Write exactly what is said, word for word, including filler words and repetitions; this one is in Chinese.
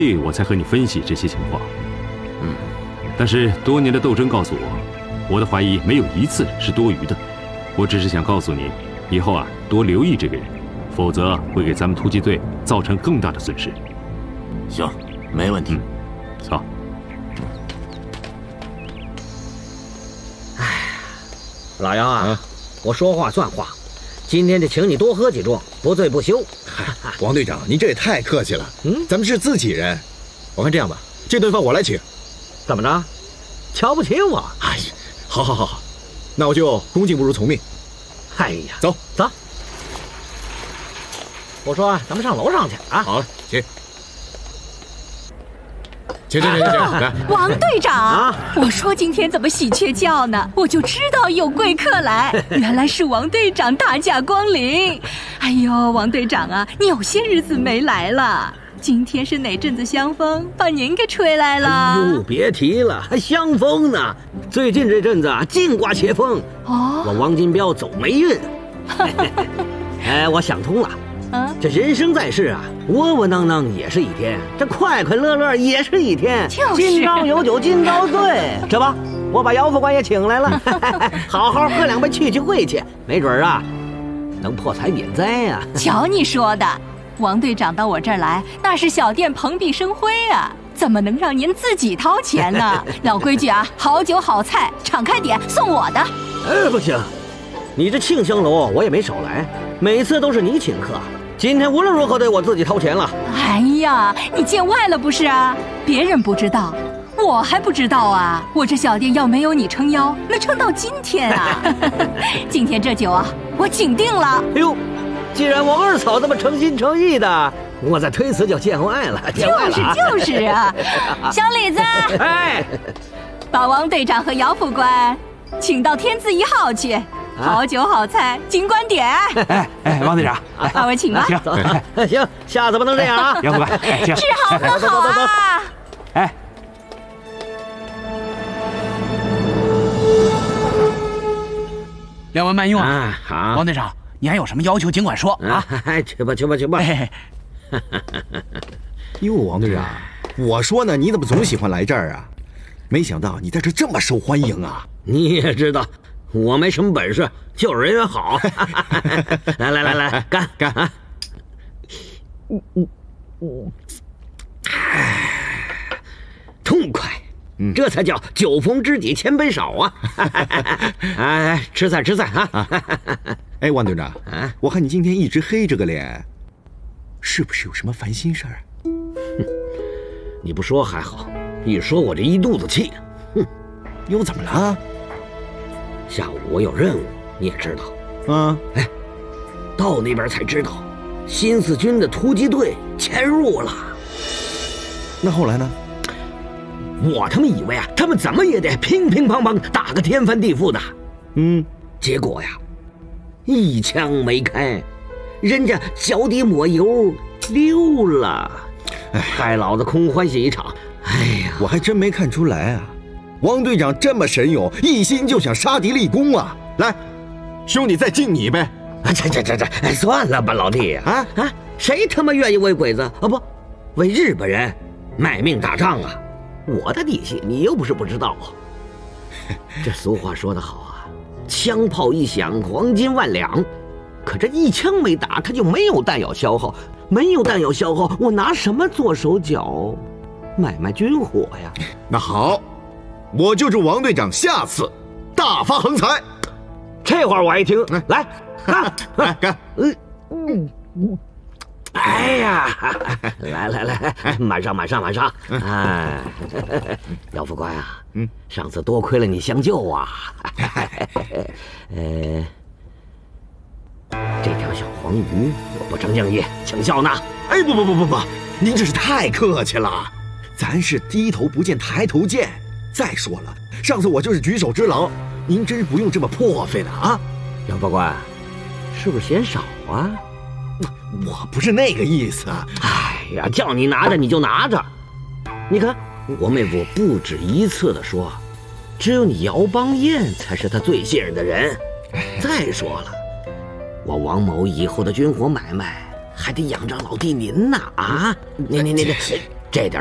我才和你分析这些情况。 嗯， 但是多年的斗争告诉我，我的怀疑没有一次是多余的。我只是想告诉你，以后啊，多留意这个人，否则会给咱们突击队造成更大的损失。 行，没问题。 嗯，走。 哎，老姚啊，啊我说话算话，今天就请你多喝几盅，不醉不休。 王队长，您这也太客气了。嗯，咱们是自己人。我看这样吧，这顿饭我来请。 怎么着？瞧不起我？ 哎呀，好好好好，那我就恭敬不如从命。 哎呀， 走走。我说咱们上楼上去啊。 好了，请。请请请请，来。 王队长，啊、我说今天怎么喜鹊叫呢？我就知道有贵客来，原来是王队长大驾光临。哎呦，王队长啊，你有些日子没来了。今天是哪阵子香风把您给吹来了？ 哎呦，别提了，还香风呢。最近这阵子啊，尽刮邪风。哦，我王金彪走霉运。哎，我想通了。啊，这人生在世啊，窝窝囊囊也是一天，这快快乐乐也是一天。 就是， 今朝有酒今朝醉。这不，我把姚副官也请来了，好好喝两杯去去晦气，没准啊，能破财免灾呀、啊。 瞧你说的。王队长到我这儿来，那是小店蓬荜生辉啊，怎么能让您自己掏钱呢？老规矩啊，好酒好菜，敞开点，送我的。 哎，不行，你这庆香楼我也没少来，每次都是你请客，今天无论如何得我自己掏钱了。 哎呀，你见外了不是啊？别人不知道，我还不知道啊。我这小店要没有你撑腰，能撑到今天啊。今天这酒啊，我请定了。 哎呦，既然我二嫂这么诚心诚意的，我再推辞就见外了，见外了、 啊。就是就是啊，小李子， 哎， 把王队长和姚副官请到天字一号去，啊、好酒好菜尽管点。 哎哎，王队长， 二位请吧。 行，行，下次不能这样啊。 姚副官， 吃好喝好啊。 哎。两位慢用啊！好，王队长。你还有什么要求，尽管说啊！ 哎，去吧，去吧，去吧！ 哟，王队长，我说呢，你怎么总喜欢来这儿啊？没想到你在这这么受欢迎啊！ 你也知道，我没什么本事，就是人缘好。来来来来，干干啊！嗯嗯嗯，哎，痛快！嗯，这才叫酒逢知己千杯少啊！哎，吃菜吃菜啊！ 哎，王队长，啊，我看你今天一直黑着个脸，是不是有什么烦心事儿啊？ 哼，你不说还好，一说我这一肚子气。哼， 又怎么了？ 下午我有任务，你也知道。 啊， 哎，到那边才知道，新四军的突击队潜入了。 那后来呢？ 我他妈以为啊，他们怎么也得乒乒乓乓打个天翻地覆的。 嗯， 结果呀，一枪没开，人家脚底抹油溜了，害老子空欢喜一场。哎呀， 我还真没看出来啊，王队长这么神勇，一心就想杀敌立功啊！来，兄弟再敬你一杯。 这这这这，算了吧，老弟啊啊，谁他妈愿意为鬼子啊不，为日本人卖命打仗啊？我的底细你又不是不知道。这俗话说得好啊，枪炮一响，黄金万两。可这一枪没打，他就没有弹药消耗，没有弹药消耗，我拿什么做手脚买卖军火呀？ 那好，我就祝王队长下次大发横财。 这话我一听，来干， 来干， 嗯嗯嗯。哎呀，来来来，满上满上满上！哎，姚副官啊，嗯，上次多亏了你相救啊。呃，这条小黄鱼我不成敬意，请笑纳。 哎，不不不不不，您这是太客气了，咱是低头不见抬头见。再说了，上次我就是举手之劳，您真不用这么破费的啊。 姚副官，是不是嫌少啊？ 我不是那个意思啊！ 哎呀，叫你拿着你就拿着。你看，我妹夫不止一次的说，只有你姚邦彦才是他最信任的人。再说了，我王某以后的军火买卖还得仰仗老弟您呢啊！你你你你， 这点